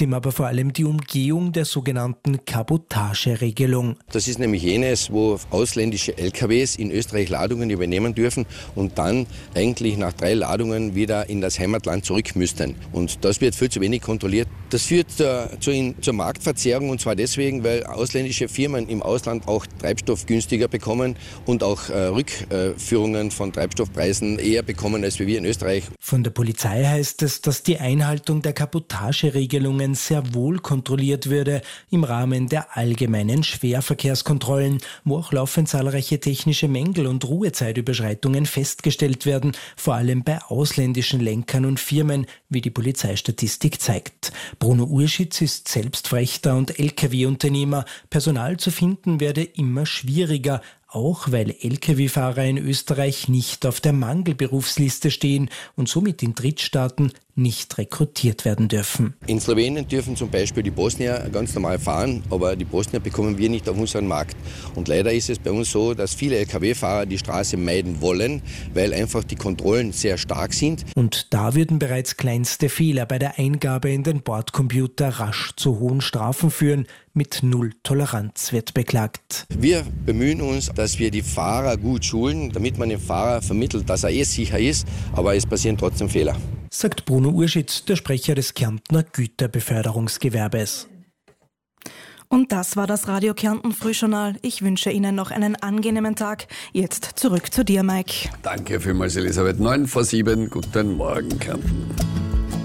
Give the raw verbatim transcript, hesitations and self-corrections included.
ihm aber vor allem die Umgehung der sogenannten Kabotageregelung. Das ist nämlich jenes, wo ausländische L K Ws in Österreich Ladungen übernehmen dürfen und dann eigentlich nach drei Ladungen wieder in das Heimatland zurück müssten. Und das wird viel zu wenig kontrolliert. Das führt zur, zur, zur Marktverzerrung, und zwar deswegen, weil ausländische Firmen im Ausland auch Treibstoff günstiger bekommen und auch äh, Rückführungen von Treibstoffpreisen eher bekommen als wir in Österreich. Von der Polizei heißt es, dass die Einhaltung der Kabotageregelungen sehr wohl kontrolliert würde im Rahmen der allgemeinen Schwerverkehrskontrollen, wo auch laufend zahlreiche technische Mängel und Ruhezeitüberschreitungen festgestellt werden, vor allem bei ausländischen Lenkern und Firmen, wie die Polizeistatistik zeigt. Bruno Urschitz ist selbst Frechter und L K W-Unternehmer. Personal zu finden werde immer schwieriger, auch weil L K W-Fahrer in Österreich nicht auf der Mangelberufsliste stehen und somit in Drittstaaten nicht rekrutiert werden dürfen. In Slowenien dürfen zum Beispiel die Bosnier ganz normal fahren, aber die Bosnier bekommen wir nicht auf unseren Markt. Und leider ist es bei uns so, dass viele L K W-Fahrer die Straße meiden wollen, weil einfach die Kontrollen sehr stark sind. Und da würden bereits kleinste Fehler bei der Eingabe in den Bordcomputer rasch zu hohen Strafen führen. Mit Null Toleranz wird beklagt. Wir bemühen uns, dass wir die Fahrer gut schulen, damit man dem Fahrer vermittelt, dass er eh sicher ist, aber es passieren trotzdem Fehler. Sagt Bruno Urschitz, der Sprecher des Kärntner Güterbeförderungsgewerbes. Und das war das Radio Kärnten Frühjournal. Ich wünsche Ihnen noch einen angenehmen Tag. Jetzt zurück zu dir, Mike. Danke vielmals, Elisabeth. neun vor sieben. Guten Morgen, Kärnten.